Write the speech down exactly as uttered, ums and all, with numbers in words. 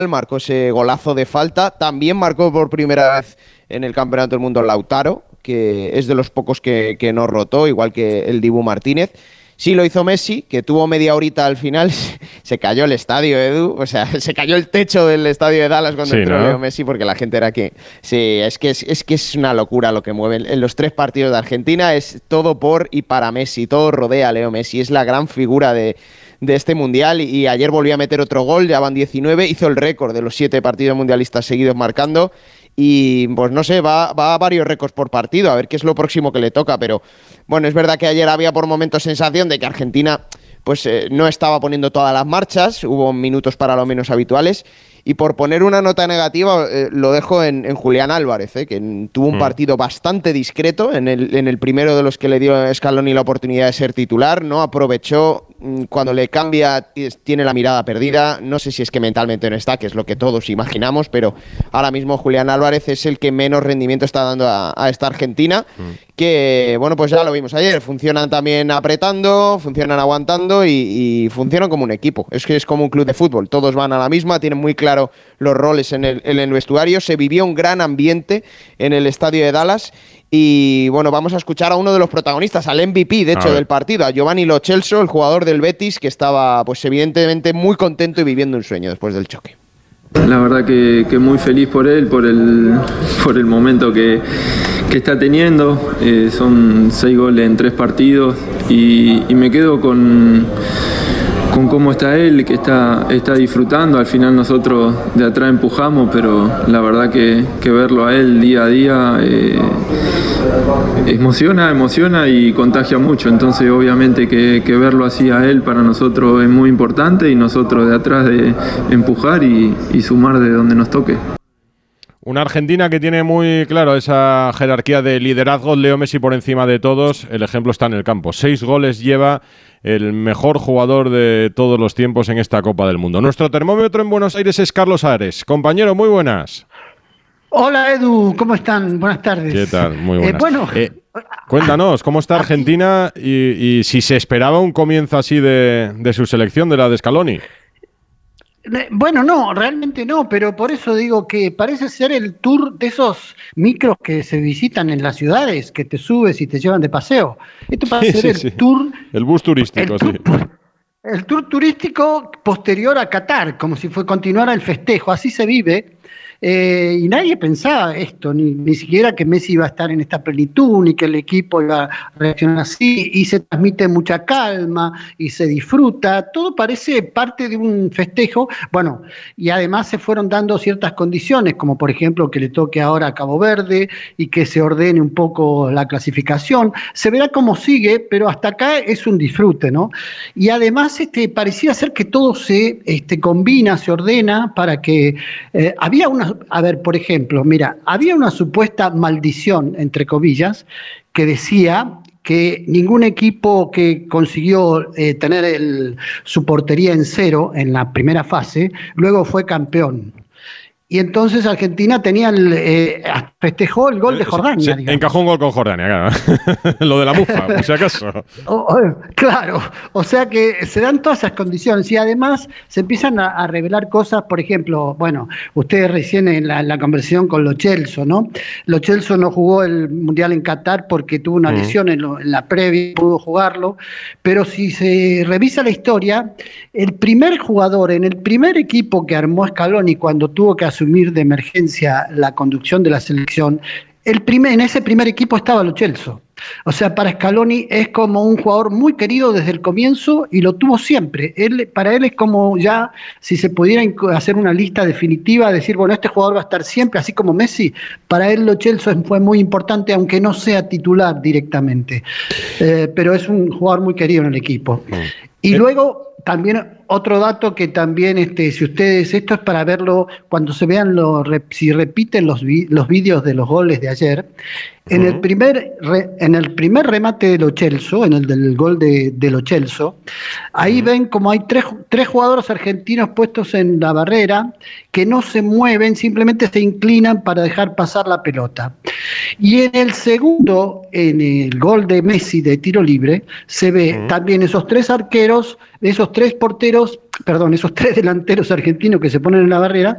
marcó ese golazo de falta. También marcó por primera vez en el Campeonato del Mundo Lautaro, que es de los pocos que, que no rotó, igual que el Dibu Martínez. Sí lo hizo Messi, que tuvo media horita al final, se cayó el estadio, Edu, o sea, se cayó el techo del estadio de Dallas cuando sí, entró ¿no? Leo Messi, porque la gente era que... Sí, es que es, es que es una locura lo que mueven. En los tres partidos de Argentina es todo por y para Messi, todo rodea a Leo Messi, es la gran figura de, de este Mundial, y ayer volvió a meter otro gol, ya van diecinueve, hizo el récord de los siete partidos mundialistas seguidos marcando. Y pues no sé, va, va a varios récords por partido, a ver qué es lo próximo que le toca, pero bueno, es verdad que ayer había por momentos sensación de que Argentina pues eh, no estaba poniendo todas las marchas, hubo minutos para lo menos habituales, y por poner una nota negativa eh, lo dejo en, en Julián Álvarez, eh, que tuvo un mm. partido bastante discreto, en el, en el primero de los que le dio a Scaloni la oportunidad de ser titular, no aprovechó, cuando le cambia tiene la mirada perdida, no sé si es que mentalmente no está, que es lo que todos imaginamos, pero ahora mismo Julián Álvarez es el que menos rendimiento está dando a, a esta Argentina, mm. que bueno, pues ya lo vimos ayer, funcionan también apretando, funcionan aguantando y, y funcionan como un equipo, es que es como un club de fútbol, todos van a la misma, tienen muy claro los roles en el, en el vestuario, se vivió un gran ambiente en el estadio de Dallas. Y bueno, vamos a escuchar a uno de los protagonistas, al M V P, de hecho, del partido, a Giovanni Lo Celso, el jugador del Betis, que estaba, pues evidentemente, muy contento y viviendo un sueño después del choque. La verdad que, que muy feliz por él, por el, por el momento que, que está teniendo. Eh, son seis goles en tres partidos y, y me quedo con... con cómo está él, que está, está disfrutando. Al final nosotros de atrás empujamos, pero la verdad que, que verlo a él día a día eh, emociona, emociona y contagia mucho. Entonces obviamente que, que verlo así a él para nosotros es muy importante, y nosotros de atrás de empujar y, y sumar de donde nos toque. Una Argentina que tiene muy claro esa jerarquía de liderazgo, Leo Messi por encima de todos, el ejemplo está en el campo. Seis goles lleva el mejor jugador de todos los tiempos en esta Copa del Mundo. Nuestro termómetro en Buenos Aires es Carlos Ares. Compañero, muy buenas. Hola Edu, ¿cómo están? Buenas tardes. ¿Qué tal? Muy buenas. Eh, bueno, eh, cuéntanos, ¿cómo está Argentina y, y si se esperaba un comienzo así de, de su selección, de la de Scaloni? Bueno, no, realmente no, pero por eso digo que parece ser el tour de esos micros que se visitan en las ciudades, que te subes y te llevan de paseo. Esto parece sí, ser sí, el sí. tour... El bus turístico, el tour, sí. El tour turístico posterior a Qatar, como si fue continuara el festejo, así se vive. Eh, y nadie pensaba esto, ni, ni siquiera que Messi iba a estar en esta plenitud, ni que el equipo iba a reaccionar así, y se transmite mucha calma, y se disfruta, todo parece parte de un festejo, bueno, y además se fueron dando ciertas condiciones, como por ejemplo que le toque ahora a Cabo Verde, y que se ordene un poco la clasificación, se verá cómo sigue, pero hasta acá es un disfrute, ¿no? Y además este, parecía ser que todo se este, combina, se ordena, para que eh, había una A ver, por ejemplo, mira, había una supuesta maldición, entre comillas, que decía que ningún equipo que consiguió eh, tener el, su portería en cero en la primera fase, luego fue campeón. Y entonces Argentina tenía el, eh, festejó el gol de Jordania. Se, se encajó un gol con Jordania, claro. Lo de la mufa, por si acaso. O, o, claro, o sea que se dan todas esas condiciones y además se empiezan a, a revelar cosas, por ejemplo, bueno, ustedes recién en la, en la conversación con Lo Celso, ¿no? Lo Celso no jugó el Mundial en Qatar porque tuvo una lesión mm. en, lo, en la previa, pudo jugarlo, pero si se revisa la historia, el primer jugador en el primer equipo que armó Scaloni cuando tuvo que asumir de emergencia la conducción de la selección, el primer, en ese primer equipo estaba Lo Celso. O sea, para Scaloni es como un jugador muy querido desde el comienzo y lo tuvo siempre. Él, para él es como ya, si se pudiera hacer una lista definitiva, decir, bueno, este jugador va a estar siempre, así como Messi, para él Lo Celso fue muy importante, aunque no sea titular directamente. Eh, pero es un jugador muy querido en el equipo. Y luego, también otro dato que también, este, si ustedes, esto es para verlo cuando se vean, lo, si repiten los, vi, los vídeos de los goles de ayer, en, uh-huh. el primer, re, en el primer remate de Lo Celso, en el del gol de, de Lo Celso, ahí uh-huh. ven como hay tres, tres jugadores argentinos puestos en la barrera que no se mueven, simplemente se inclinan para dejar pasar la pelota. Y en el segundo, en el gol de Messi de tiro libre, se ve uh-huh. también esos tres arqueros, esos tres porteros, perdón, esos tres delanteros argentinos que se ponen en la barrera,